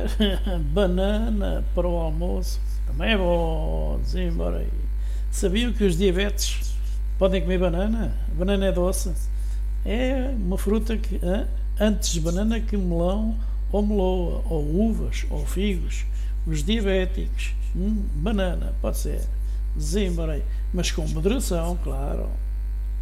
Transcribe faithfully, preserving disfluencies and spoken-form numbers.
banana para o almoço. Também é bom, embora aí. Sabiam que os diabetes podem comer banana? Banana é doce. É uma fruta que hã? Antes banana que melão ou meloa, ou uvas, ou figos. Os diabéticos, hum, banana, pode ser. Embora aí. Mas com moderação, claro.